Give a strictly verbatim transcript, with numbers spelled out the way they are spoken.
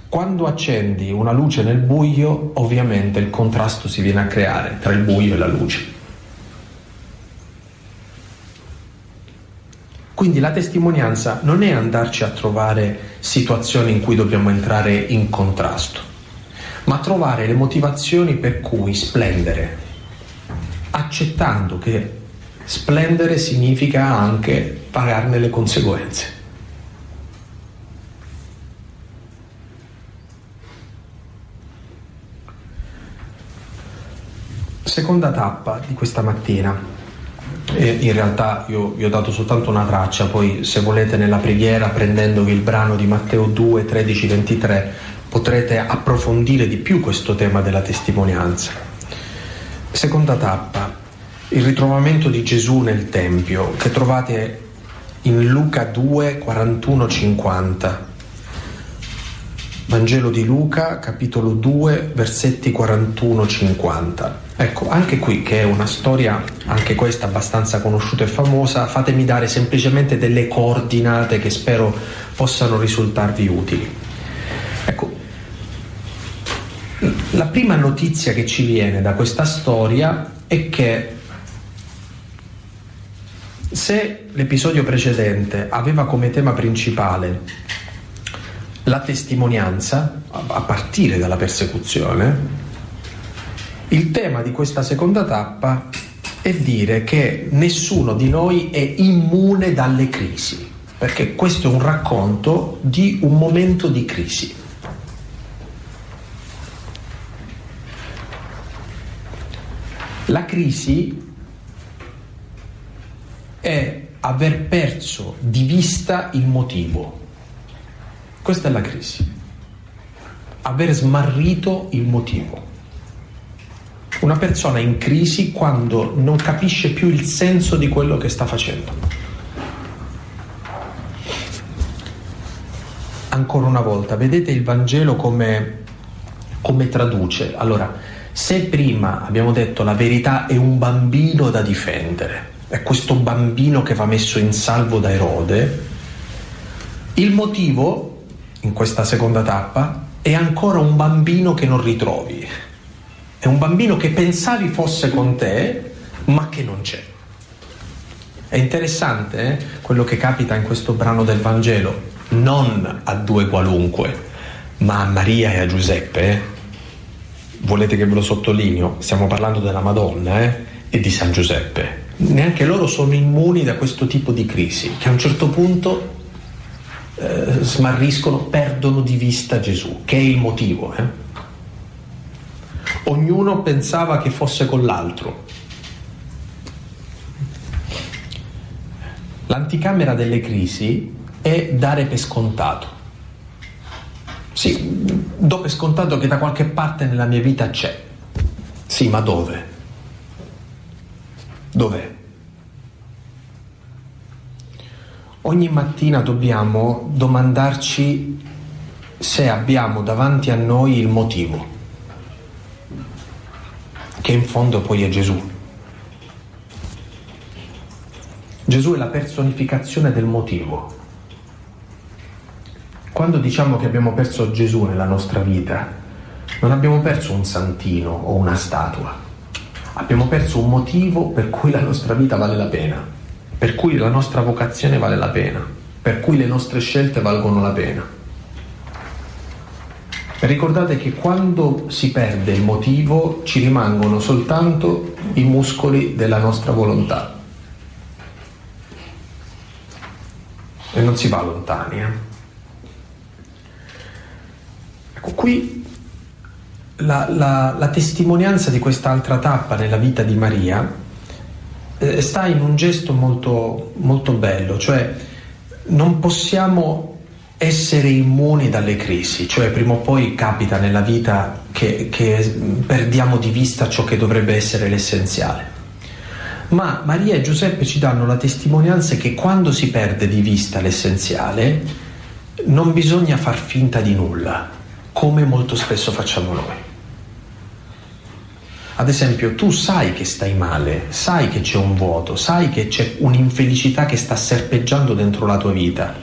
Quando accendi una luce nel buio, ovviamente il contrasto si viene a creare tra il buio e la luce. Quindi la testimonianza non è andarci a trovare situazioni in cui dobbiamo entrare in contrasto, ma trovare le motivazioni per cui splendere, accettando che splendere significa anche pagarne le conseguenze. Seconda tappa di questa mattina, e in realtà io vi ho dato soltanto una traccia, poi se volete nella preghiera, prendendovi il brano di Matteo due, tredici, ventitré, potrete approfondire di più questo tema della testimonianza. Seconda tappa, il ritrovamento di Gesù nel Tempio, che trovate in Luca due, quarantuno, cinquanta. Vangelo di Luca, capitolo due, versetti quarantuno cinquanta. Ecco, anche qui, che è una storia, anche questa abbastanza conosciuta e famosa, fatemi dare semplicemente delle coordinate che spero possano risultarvi utili. Ecco, la prima notizia che ci viene da questa storia è che se l'episodio precedente aveva come tema principale la testimonianza, a partire dalla persecuzione, il tema di questa seconda tappa è dire che nessuno di noi è immune dalle crisi, perché questo è un racconto di un momento di crisi. La crisi è aver perso di vista il motivo. Questa è la crisi. Aver smarrito il motivo. Una persona in crisi quando non capisce più il senso di quello che sta facendo. Ancora una volta, vedete il Vangelo come, come traduce. Allora, se prima abbiamo detto la verità è un bambino da difendere, è questo bambino che va messo in salvo da Erode, il motivo in questa seconda tappa è ancora un bambino che non ritrovi, è un bambino che pensavi fosse con te ma che non c'è. È interessante eh? quello che capita in questo brano del Vangelo, non a due qualunque ma a Maria e a Giuseppe. eh? Volete che ve lo sottolineo? Stiamo parlando della Madonna eh? e di San Giuseppe. Neanche loro sono immuni da questo tipo di crisi, che a un certo punto Eh, smarriscono, perdono di vista Gesù, che è il motivo. Eh? Ognuno pensava che fosse con l'altro. L'anticamera delle crisi è dare per scontato. Sì, do per scontato che da qualche parte nella mia vita c'è. Sì, ma dove? Dov'è? Ogni mattina dobbiamo domandarci se abbiamo davanti a noi il motivo, che in fondo poi è Gesù. Gesù è la personificazione del motivo. Quando diciamo che abbiamo perso Gesù nella nostra vita, non abbiamo perso un santino o una statua, abbiamo perso un motivo per cui la nostra vita vale la pena, per cui la nostra vocazione vale la pena, per cui le nostre scelte valgono la pena. Ricordate che quando si perde il motivo ci rimangono soltanto i muscoli della nostra volontà e non si va lontani. Eh? Ecco, qui la, la, la testimonianza di quest'altra tappa nella vita di Maria sta in un gesto molto, molto bello, cioè non possiamo essere immuni dalle crisi, cioè prima o poi capita nella vita che, che perdiamo di vista ciò che dovrebbe essere l'essenziale. Ma Maria e Giuseppe ci danno la testimonianza che quando si perde di vista l'essenziale non bisogna far finta di nulla, come molto spesso facciamo noi. Ad esempio, tu sai che stai male, sai che c'è un vuoto, sai che c'è un'infelicità che sta serpeggiando dentro la tua vita.